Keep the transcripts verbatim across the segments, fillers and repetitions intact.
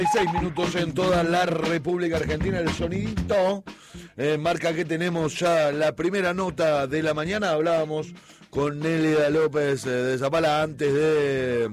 Seis minutos en toda la República Argentina. El sonidito eh, marca que tenemos ya la primera nota de la mañana. Hablábamos con Nélida López eh, de Zapala antes de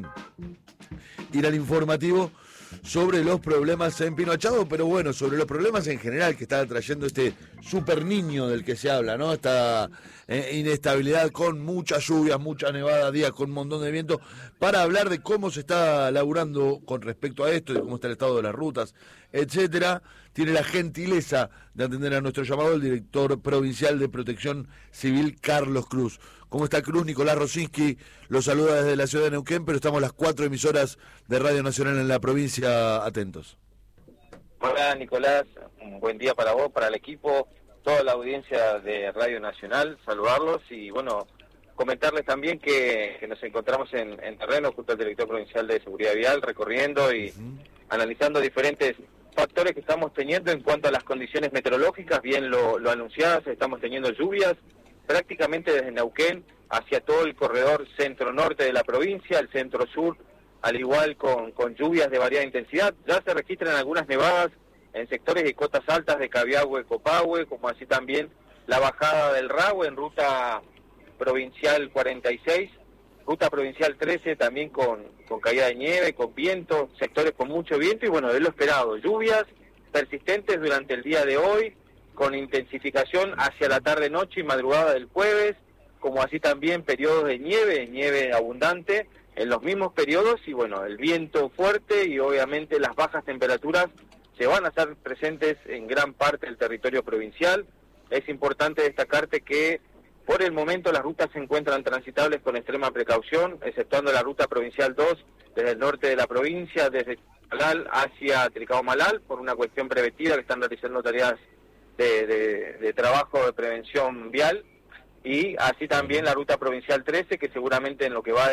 ir al informativo sobre los problemas en Pinochado, pero bueno, sobre los problemas en general que está trayendo este super niño del que se habla, ¿no? Esta eh, inestabilidad con muchas lluvias, mucha nevada, días con un montón de viento, para hablar de cómo se está laburando con respecto a esto, de cómo está el estado de las rutas, etcétera. Tiene la gentileza de atender a nuestro llamado el director provincial de Protección Civil, Carlos Cruz. ¿Cómo está, Cruz? Nicolás Rosinski lo saluda desde la ciudad de Neuquén, pero estamos las cuatro emisoras de Radio Nacional en la provincia atentos. Hola, Nicolás, un buen día para vos, para el equipo, toda la audiencia de Radio Nacional, saludarlos y bueno, comentarles también que, que nos encontramos en, en terreno junto al director provincial de Seguridad Vial, recorriendo y uh-huh. analizando diferentes factores que estamos teniendo en cuanto a las condiciones meteorológicas, bien lo, lo anunciadas, estamos teniendo lluvias prácticamente desde Neuquén hacia todo el corredor centro-norte de la provincia, el centro-sur, al igual con, con lluvias de variada intensidad. Ya se registran algunas nevadas en sectores y cotas altas de Cabiagüe, Copahue, como así también la bajada del Rahue en ruta provincial cuarenta y seis, ruta provincial trece también con, con caída de nieve, con viento, sectores con mucho viento y bueno, es lo esperado. Lluvias persistentes durante el día de hoy, con intensificación hacia la tarde-noche y madrugada del jueves, como así también periodos de nieve, nieve abundante en los mismos periodos y bueno, el viento fuerte y obviamente las bajas temperaturas se van a hacer presentes en gran parte del territorio provincial. Es importante destacarte que por el momento las rutas se encuentran transitables con extrema precaución, exceptuando la ruta provincial dos desde el norte de la provincia, desde Malal hacia Tricao-Malal, por una cuestión preventiva que están realizando tareas de, de, de trabajo de prevención vial, y así también la ruta provincial trece, que seguramente en lo que va